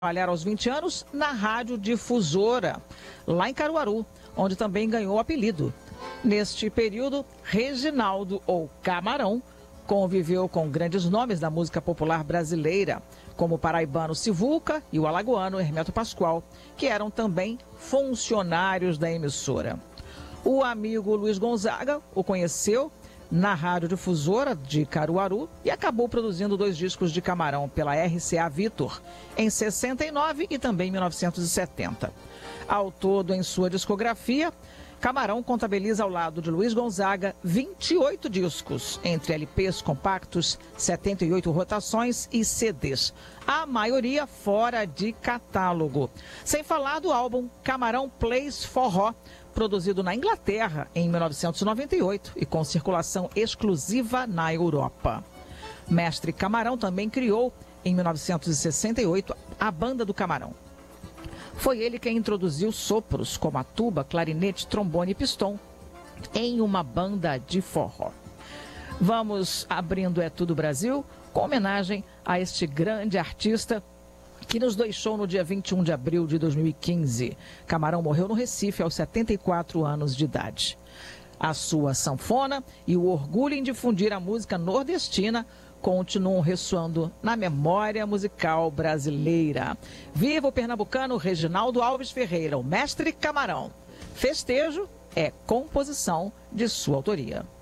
trabalhar aos 20 anos na Rádio Difusora, lá em Caruaru, onde também ganhou o apelido. Neste período, Reginaldo, ou Camarão, conviveu com grandes nomes da música popular brasileira, como o paraibano Sivuca e o alagoano Hermeto Pascoal, que eram também funcionários da emissora. O amigo Luiz Gonzaga o conheceu na Rádio Difusora de Caruaru e acabou produzindo 2 discos de Camarão pela RCA Victor, em 69 e também em 1970. Ao todo, em sua discografia, Camarão contabiliza ao lado de Luiz Gonzaga 28 discos, entre LPs compactos, 78 rotações e CDs, a maioria fora de catálogo. Sem falar do álbum Camarão Plays Forró, produzido na Inglaterra em 1998 e com circulação exclusiva na Europa. Mestre Camarão também criou, em 1968, a Banda do Camarão. Foi ele quem introduziu sopros como a tuba, clarinete, trombone e pistão em uma banda de forró. Vamos abrindo É Tudo Brasil com homenagem a este grande artista que nos deixou no dia 21 de abril de 2015. Camarão morreu no Recife aos 74 anos de idade. A sua sanfona e o orgulho em difundir a música nordestina continuam ressoando na memória musical brasileira. Viva o pernambucano Reginaldo Alves Ferreira, o mestre Camarão. Festejo é composição de sua autoria.